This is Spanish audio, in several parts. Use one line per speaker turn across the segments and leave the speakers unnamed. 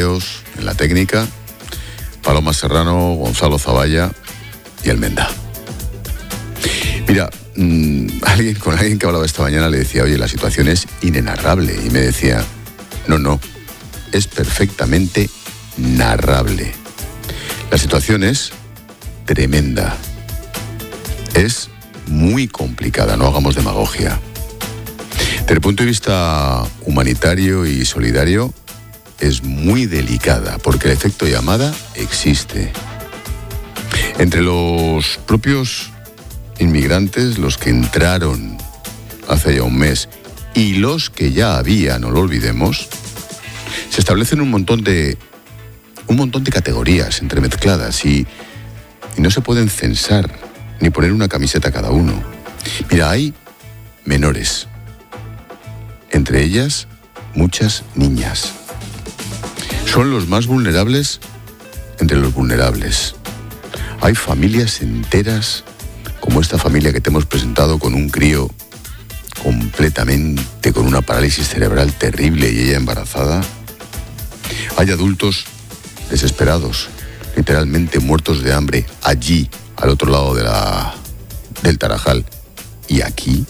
Mateos en la técnica, Paloma Serrano, Gonzalo Zavalla y Almenda. Mira, con alguien que hablaba esta mañana le decía, oye, la situación es inenarrable, y me decía, no, es perfectamente narrable. La situación es tremenda, es muy complicada, no hagamos demagogia. Desde el punto de vista humanitario y solidario, es muy delicada, porque el efecto llamada existe. Entre los propios inmigrantes, los que entraron hace ya un mes, y los que ya había, no lo olvidemos, se establecen un montón de categorías entremezcladas y no se pueden censar ni poner una camiseta a cada uno. Mira, hay menores, entre ellas muchas niñas. Son los más vulnerables entre los vulnerables. Hay familias enteras, como esta familia que te hemos presentado, con un crío completamente con una parálisis cerebral terrible y ella embarazada. Hay adultos desesperados, literalmente muertos de hambre, allí, al otro lado del Tarajal. Y aquí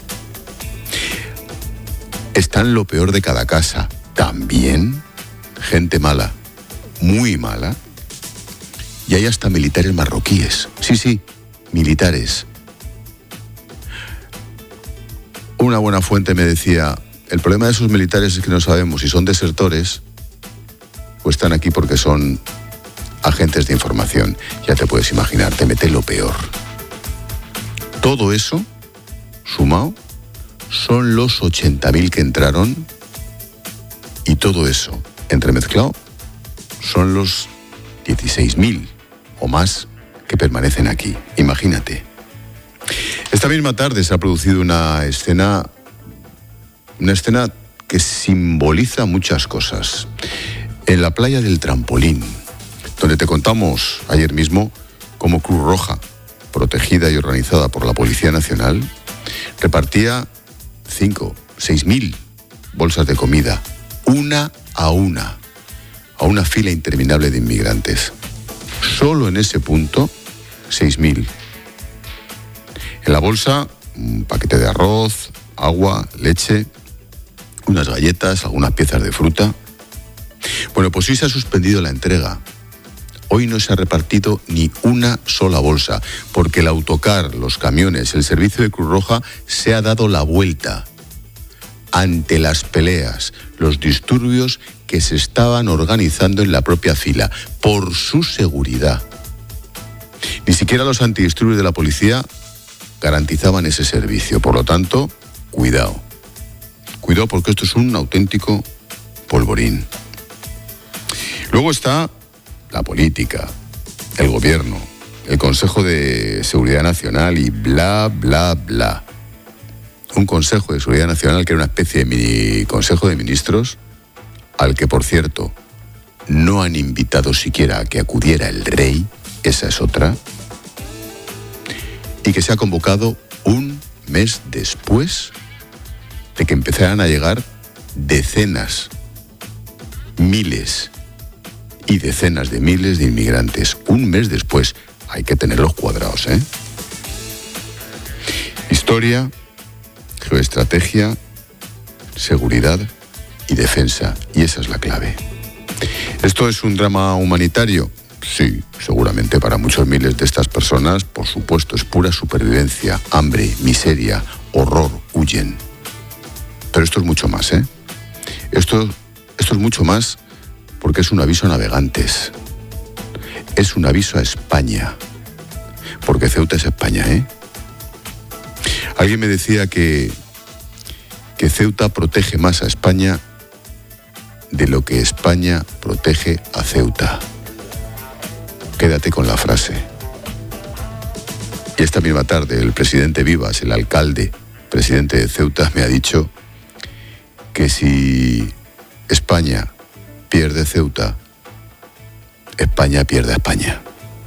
están lo peor de cada casa. También gente mala, muy mala. Y hay hasta militares marroquíes. Sí, militares. Una buena fuente me decía, el problema de esos militares es que no sabemos si son desertores o están aquí porque son agentes de información. Ya te puedes imaginar, te mete lo peor. Todo eso, sumado, son los 80.000 que entraron, y todo eso, entremezclado, son los 16.000 o más que permanecen aquí. Imagínate. Esta misma tarde se ha producido una escena que simboliza muchas cosas. En la playa del Trampolín, donde te contamos ayer mismo cómo Cruz Roja, protegida y organizada por la Policía Nacional, repartía 6.000 bolsas de comida, una a una fila interminable de inmigrantes. Solo en ese punto, 6.000. En la bolsa, un paquete de arroz, agua, leche, unas galletas, algunas piezas de fruta. Bueno, pues hoy se ha suspendido la entrega. Hoy no se ha repartido ni una sola bolsa, porque el autocar, los camiones, el servicio de Cruz Roja se ha dado la vuelta ante las peleas, los disturbios que se estaban organizando en la propia fila, por su seguridad. Ni siquiera los antidisturbios de la policía garantizaban ese servicio. Por lo tanto, cuidado. Cuidado, porque esto es un auténtico polvorín. Luego está la política, el gobierno, el Consejo de Seguridad Nacional y bla, bla, bla. Un Consejo de Seguridad Nacional que era una especie de mini Consejo de Ministros, al que, por cierto, no han invitado siquiera a que acudiera el rey, esa es otra, y que se ha convocado un mes después de que empezaran a llegar decenas, miles y decenas de miles de inmigrantes. Un mes después. Hay que tenerlos cuadrados, ¿eh? Historia, geoestrategia, seguridad y defensa. Y esa es la clave. ¿Esto es un drama humanitario? Sí, seguramente para muchos miles de estas personas, por supuesto, es pura supervivencia, hambre, miseria, horror, huyen. Pero esto es mucho más, ¿eh? Esto es mucho más, porque es un aviso a navegantes. Es un aviso a España. Porque Ceuta es España, ¿eh? Alguien me decía que Ceuta protege más a España de lo que España protege a Ceuta. Quédate con la frase. Y esta misma tarde el presidente Vivas, el alcalde, presidente de Ceuta, me ha dicho que si España pierde Ceuta, España pierde a España.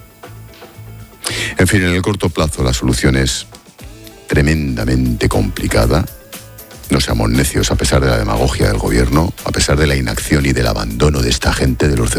En fin, en el corto plazo la solución es tremendamente complicada. No seamos necios, a pesar de la demagogia del gobierno, a pesar de la inacción y del abandono de esta gente, de los